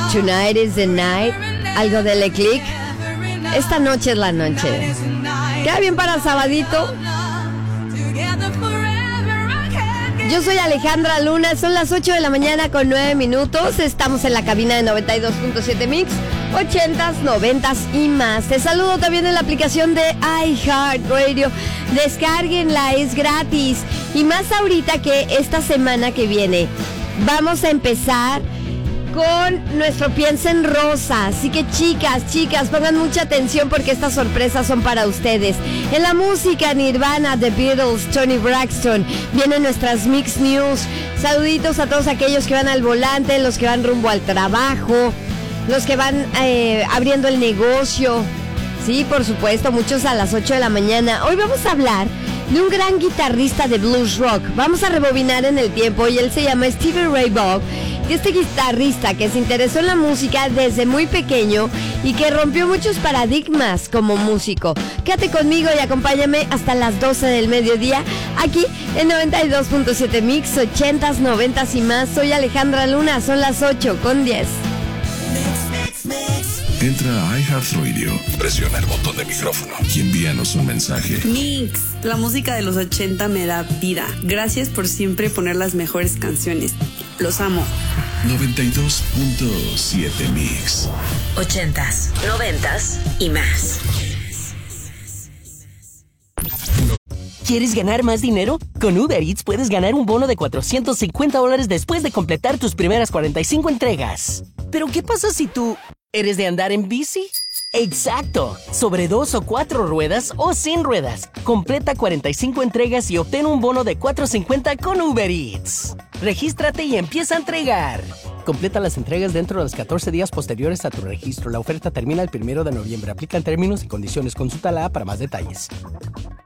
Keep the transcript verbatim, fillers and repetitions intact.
Tonight is the night. Algo de Le Click. Esta noche es la noche. Queda bien para sabadito. Yo soy Alejandra Luna, son las ocho de la mañana con nueve minutos. Estamos en la cabina de noventa y dos punto siete Mix, ochentas, noventas y más. Te saludo también en la aplicación de iHeartRadio. Descárguenla, es gratis. Y más ahorita que esta semana que viene vamos a empezar con nuestro Piensa en Rosa. Así que chicas, chicas, pongan mucha atención porque estas sorpresas son para ustedes. En la música, Nirvana, The Beatles, Toni Braxton. Vienen nuestras Mix News. Saluditos a todos aquellos que van al volante, los que van rumbo al trabajo, los que van eh, abriendo el negocio. Sí, por supuesto, muchos a las ocho de la mañana. Hoy vamos a hablar de un gran guitarrista de blues rock. Vamos a rebobinar en el tiempo y él se llama Stevie Ray Vaughan. Y este guitarrista que se interesó en la música desde muy pequeño y que rompió muchos paradigmas como músico. Quédate conmigo y acompáñame hasta las doce del mediodía aquí en noventa y dos punto siete Mix, ochentas, noventas y más. Soy Alejandra Luna, son las ocho con diez. Entra a iHeartRadio, presiona el botón de micrófono y envíanos un mensaje. Mix, la música de los ochenta me da vida. Gracias por siempre poner las mejores canciones. Los amo. noventa y dos punto siete Mix. Ochentas, noventas y más. ¿Quieres ganar más dinero? Con Uber Eats puedes ganar un bono de cuatrocientos cincuenta dólares después de completar tus primeras cuarenta y cinco entregas. ¿Pero qué pasa si tú eres de andar en bici? ¡Exacto! Sobre dos o cuatro ruedas o sin ruedas. Completa cuarenta y cinco entregas y obtén un bono de cuatrocientos cincuenta con Uber Eats. Regístrate y empieza a entregar. Completa las entregas dentro de los catorce días posteriores a tu registro. La oferta termina el primero de noviembre. Aplican términos y condiciones. Consulta la app para más detalles.